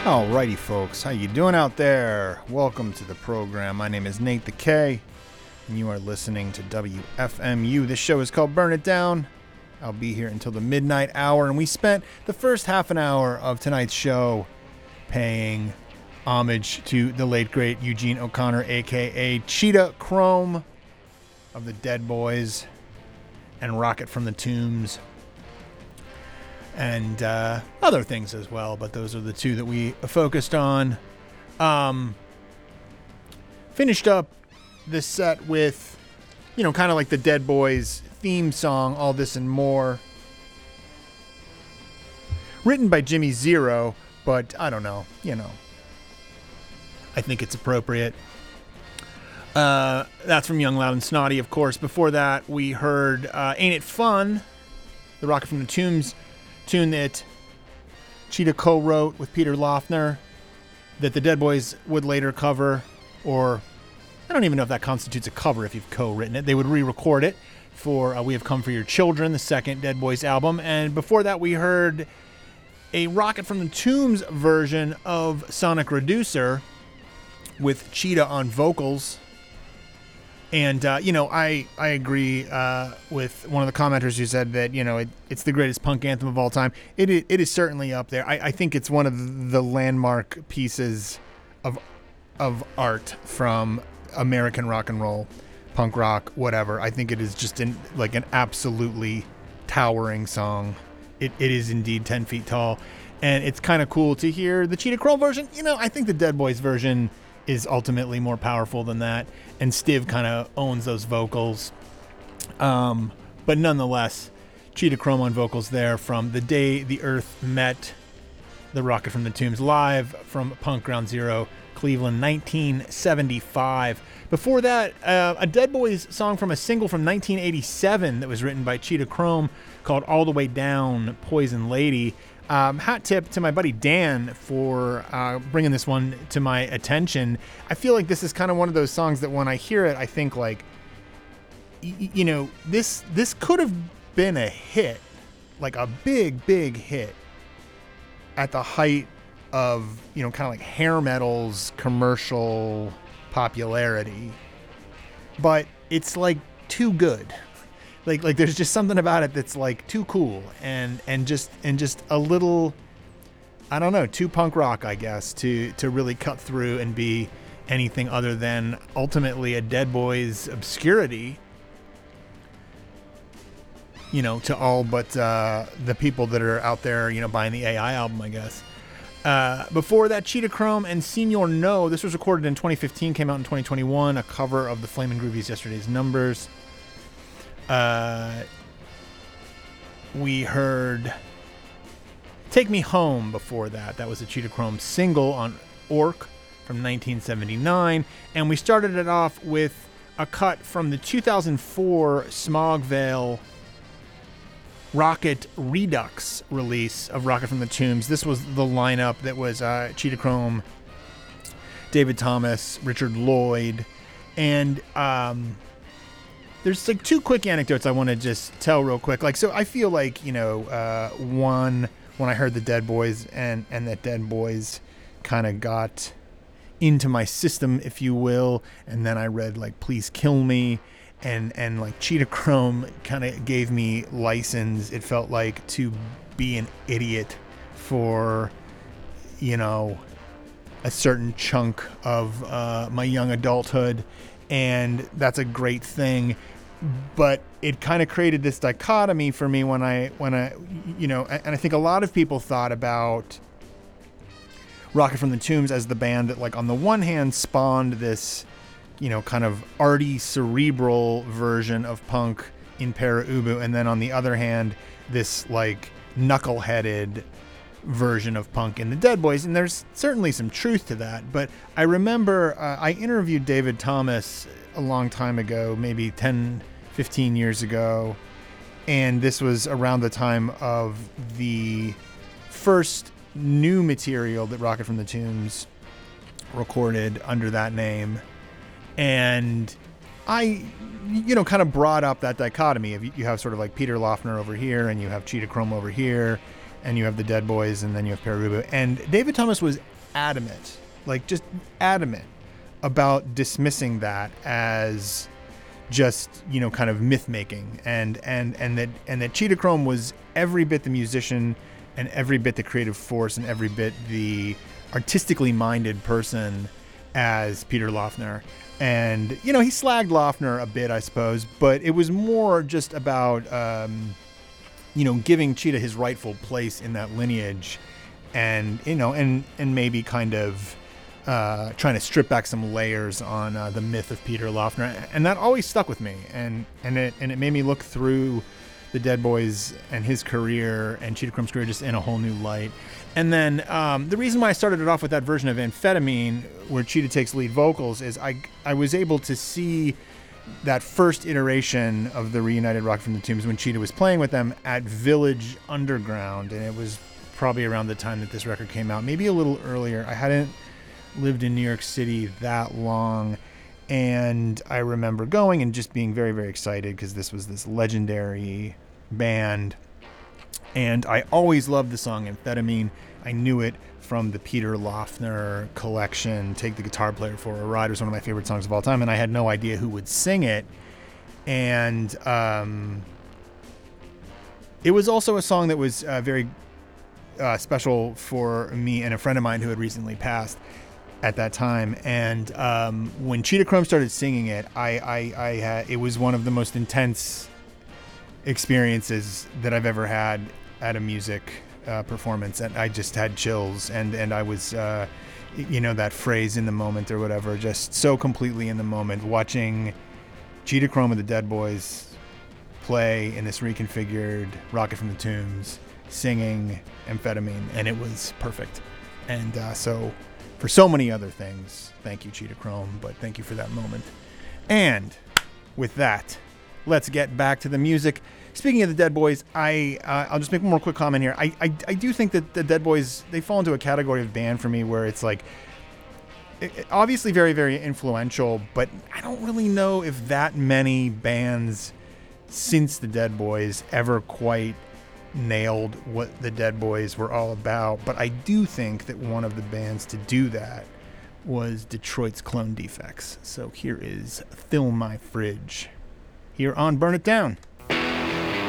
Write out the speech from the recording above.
Alrighty, folks, how you doing out there? Welcome to the program. My name is Nate the K, and you are listening to WFMU. This show is called Burn It Down. I'll be here until the midnight hour, and we spent the first half an hour of tonight's show paying homage to the late, great Eugene O'Connor, a.k.a. Cheetah Chrome of the Dead Boys and Rocket from the Tombs. And other things as well, but those are the two that we focused on. Finished up this set with, kind of like the Dead Boys theme song, All This and More. Written by Jimmy Zero, but I don't know, I think it's appropriate. That's from Young, Loud, and Snotty, of course. Before that, we heard Ain't It Fun, the Rocket from the Tombs tune that Cheetah co-wrote with Peter Loeffner that the Dead Boys would later cover, or I don't even know if that constitutes a cover if you've co-written it. They would re-record it for We Have Come For Your Children, the second Dead Boys album. And before that, we heard a Rocket from the Tombs version of Sonic Reducer with Cheetah on vocals. And, I agree with one of the commenters who said that, it's the greatest punk anthem of all time. It is certainly up there. I think it's one of the landmark pieces of art from American rock and roll, punk rock, whatever. I think it is just an absolutely towering song. It is indeed 10 feet tall. And it's kind of cool to hear the Cheetah Chrome version. I think the Dead Boys version is ultimately more powerful than that, and Stiv kind of owns those vocals, but nonetheless, Cheetah Chrome on vocals there from The Day the Earth Met, the Rocket from the Tombs, live from Punk Ground Zero, Cleveland, 1975. Before that, a Dead Boys song from a single from 1987 that was written by Cheetah Chrome called All the Way Down, Poison Lady. Hat tip to my buddy Dan for bringing this one to my attention. I feel like this is kind of one of those songs that when I hear it, I think this could have been a hit, like a big, big hit at the height of, kind of like hair metal's commercial popularity. But it's too good. Like there's just something about it that's too cool and just a little, I don't know, too punk rock, I guess, to really cut through and be anything other than ultimately a Dead Boys obscurity, to all but the people that are out there, buying the AI album, I guess. Before that, Cheetah Chrome and Senior No. This was recorded in 2015, came out in 2021, a cover of the Flamin' Groovies' Yesterday's Numbers. We heard Take Me Home before that. That was a Cheetah Chrome single on Orc from 1979. And we started it off with a cut from the 2004 Smogvale Rocket Redux release of Rocket from the Tombs. This was the lineup that was Cheetah Chrome, David Thomas, Richard Lloyd, and there's two quick anecdotes I want to just tell real quick. So I feel one, when I heard the Dead Boys and that Dead Boys kind of got into my system, if you will, and then I read Please Kill Me, and Cheetah Chrome kind of gave me license, it felt like, to be an idiot for, a certain chunk of my young adulthood. And that's a great thing, but it kind of created this dichotomy for me when I, and I think a lot of people thought about Rocket from the Tombs as the band that, on the one hand, spawned this, kind of arty, cerebral version of punk in Para Ubu, and then on the other hand, this knuckleheaded version of punk in the Dead Boys. And there's certainly some truth to that, but I remember I interviewed David Thomas a long time ago, maybe 10, 15 years ago, and this was around the time of the first new material that Rocket from the Tombs recorded under that name. And I, kind of brought up that dichotomy of you have sort of Peter Loeffner over here and you have Cheetah Chrome over here. and you have the Dead Boys, and then you have Perubu. And David Thomas was adamant, like just adamant about dismissing that as just, kind of myth making, and that Cheetah Chrome was every bit the musician and every bit the creative force and every bit the artistically minded person as Peter Loeffner. And, he slagged Loeffner a bit, I suppose, but it was more just about, giving Cheetah his rightful place in that lineage, and, and maybe kind of trying to strip back some layers on the myth of Peter Loeffner. And that always stuck with me. And it made me look through the Dead Boys and his career and Cheetah Chrome's career just in a whole new light. And then the reason why I started it off with that version of Amphetamine, where Cheetah takes lead vocals, is I was able to see that first iteration of the reunited Rocket from the Tombs when Cheetah was playing with them at Village Underground. And it was probably around the time that this record came out, maybe a little earlier. I hadn't lived in New York City that long. And I remember going and just being very, very excited because this was this legendary band. And I always loved the song Amphetamine. I knew it from the Peter Loeffner collection. Take the Guitar Player for a Ride was one of my favorite songs of all time. And I had no idea who would sing it. And it was also a song that was very special for me and a friend of mine who had recently passed at that time. And when Cheetah Chrome started singing it, I had, it was one of the most intense experiences that I've ever had at a music performance, and I just had chills, and I was that phrase, in the moment or whatever, just so completely in the moment, watching Cheetah Chrome and the Dead Boys play in this reconfigured Rocket from the Tombs singing Amphetamine, and it was perfect. And so for so many other things, thank you, Cheetah Chrome, but thank you for that moment. And with that, let's get back to the music. Speaking of the Dead Boys, I'll just make one more quick comment here. I do think that the Dead Boys, they fall into a category of band for me where it's like, obviously very, very influential, but I don't really know if that many bands since the Dead Boys ever quite nailed what the Dead Boys were all about. But I do think that one of the bands to do that was Detroit's Clone Defects. So here is Fill My Fridge here on Burn It Down.